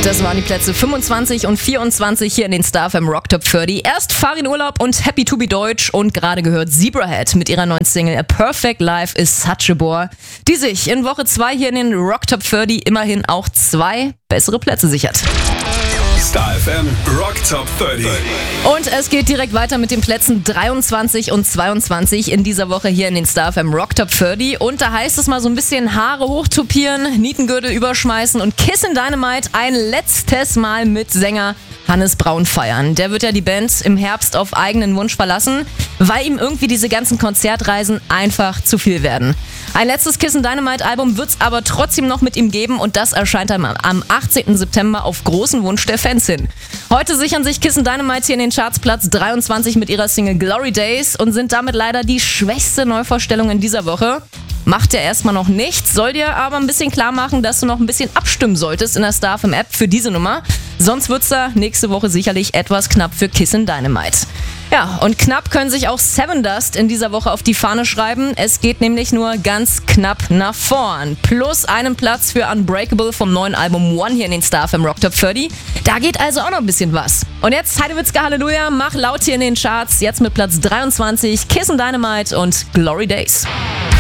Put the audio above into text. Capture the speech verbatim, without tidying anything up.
Das waren die Plätze fünfundzwanzig und vierundzwanzig hier in den Star F M Rock Top dreißig. Erst Farin Urlaub und Happy to be Deutsch und gerade gehört Zebrahead mit ihrer neuen Single A Perfect Life is Such a Bore, die sich in Woche zwei hier in den Rock Top dreißig immerhin auch zwei bessere Plätze sichert. Star F M Rock Top dreißig. Und es geht direkt weiter mit den Plätzen dreiundzwanzig und zweiundzwanzig in dieser Woche hier in den Star F M Rock Top dreißig. Und da heißt es mal so ein bisschen Haare hochtupieren, Nietengürtel überschmeißen und Kissin' Dynamite ein letztes Mal mit Sänger Hannes Braun feiern. Der wird ja die Band im Herbst auf eigenen Wunsch verlassen, weil ihm irgendwie diese ganzen Konzertreisen einfach zu viel werden. Ein letztes Kissin' Dynamite Album wird's aber trotzdem noch mit ihm geben und das erscheint dann am achtzehnten September auf großen Wunsch der Fans hin. Heute sichern sich Kissin' Dynamite hier in den Charts Platz dreiundzwanzig mit ihrer Single Glory Days und sind damit leider die schwächste Neuvorstellung in dieser Woche. Macht ja erstmal noch nichts, soll dir aber ein bisschen klar machen, dass du noch ein bisschen abstimmen solltest in der Star F M App für diese Nummer. Sonst wird's da nächste Woche sicherlich etwas knapp für Kissin' Dynamite. Ja, und knapp können sich auch Seven Dust in dieser Woche auf die Fahne schreiben. Es geht nämlich nur ganz knapp nach vorn. Plus einen Platz für Unbreakable vom neuen Album One hier in den Star F M Rock Top dreißig. Da geht also auch noch ein bisschen was. Und jetzt Heidewitzka Halleluja, mach laut hier in den Charts. Jetzt mit Platz dreiundzwanzig Kissin' Dynamite und Glory Days.